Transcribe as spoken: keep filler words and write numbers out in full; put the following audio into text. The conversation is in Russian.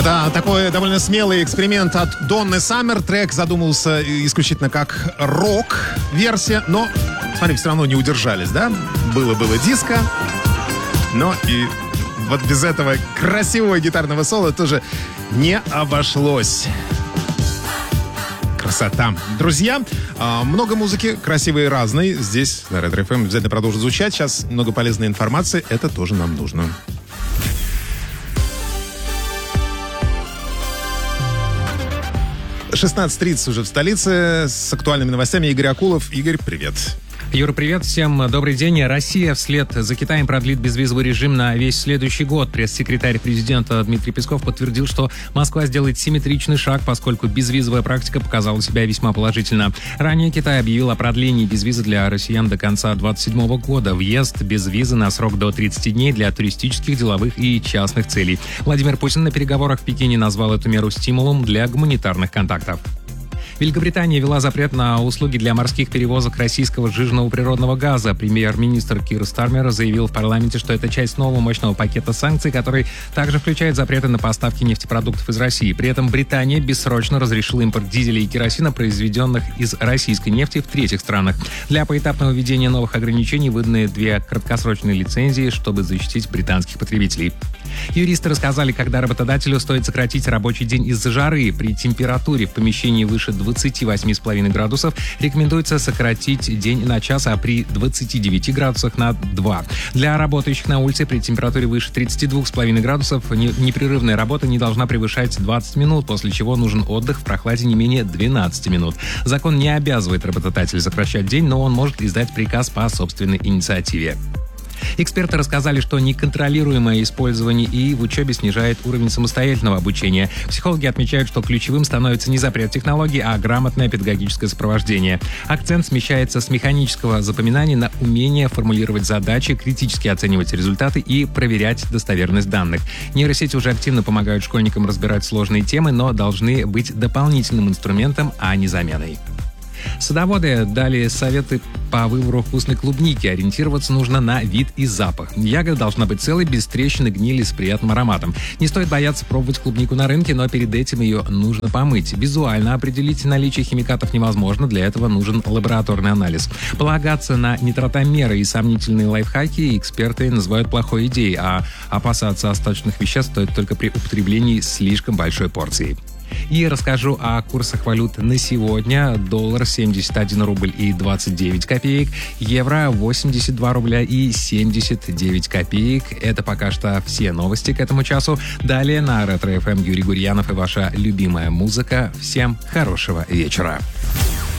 Да, такой довольно смелый эксперимент от Донны Саммер. Трек задумывался исключительно как рок-версия, но, смотри, все равно не удержались, да? Было-было диско, но и вот без этого красивого гитарного соло тоже не обошлось. Красота. Друзья, много музыки, красивой и разной. Здесь на Ретро эф эм обязательно продолжит звучать. Сейчас много полезной информации. Это тоже нам нужно. шестнадцать тридцать уже в столице. С актуальными новостями Игорь Акулов. Игорь, привет. Юра, привет, всем добрый день. Россия вслед за Китаем продлит безвизовый режим на весь следующий год. Пресс-секретарь президента Дмитрий Песков подтвердил, что Москва сделает симметричный шаг, поскольку безвизовая практика показала себя весьма положительно. Ранее Китай объявил о продлении безвиза для россиян до конца двадцать седьмого года. Въезд без визы на срок до тридцати дней для туристических, деловых и частных целей. Владимир Путин на переговорах в Пекине назвал эту меру стимулом для гуманитарных контактов. Великобритания ввела запрет на услуги для морских перевозок российского сжиженного природного газа. Премьер-министр Кир Стармер заявил в парламенте, что это часть нового мощного пакета санкций, который также включает запреты на поставки нефтепродуктов из России. При этом Британия бессрочно разрешила импорт дизеля и керосина, произведенных из российской нефти, в третьих странах. Для поэтапного введения новых ограничений выданы две краткосрочные лицензии, чтобы защитить британских потребителей. Юристы рассказали, когда работодателю стоит сократить рабочий день из-за жары. При температуре в помещении выше двадцати восьми с половиной градусов рекомендуется сократить день на час, а при двадцати девяти градусах на два. Для работающих на улице при температуре выше тридцати двух с половиной градусов непрерывная работа не должна превышать двадцать минут, после чего нужен отдых в прохладе не менее двенадцати минут. Закон не обязывает работодателя сокращать день, но он может издать приказ по собственной инициативе. Эксперты рассказали, что неконтролируемое использование ИИ в учебе снижает уровень самостоятельного обучения. Психологи отмечают, что ключевым становится не запрет технологий, а грамотное педагогическое сопровождение. Акцент смещается с механического запоминания на умение формулировать задачи, критически оценивать результаты и проверять достоверность данных. Нейросети уже активно помогают школьникам разбирать сложные темы, но должны быть дополнительным инструментом, а не заменой. Садоводы дали советы по выбору вкусной клубники. Ориентироваться нужно на вид и запах. Ягода должна быть целой, без трещин и гнили, с приятным ароматом. Не стоит бояться пробовать клубнику на рынке, но перед этим ее нужно помыть. Визуально определить наличие химикатов невозможно, для этого нужен лабораторный анализ. Полагаться на нитротомеры и сомнительные лайфхаки эксперты называют плохой идеей, а опасаться остаточных веществ стоит только при употреблении слишком большой порции. И расскажу о курсах валют на сегодня. Доллар семьдесят один рубль и двадцать девять копеек, евро восемьдесят два рубля и семьдесят девять копеек. Это пока что все новости к этому часу. Далее на Ретро эф эм Юрий Гурьянов и ваша любимая музыка. Всем хорошего вечера.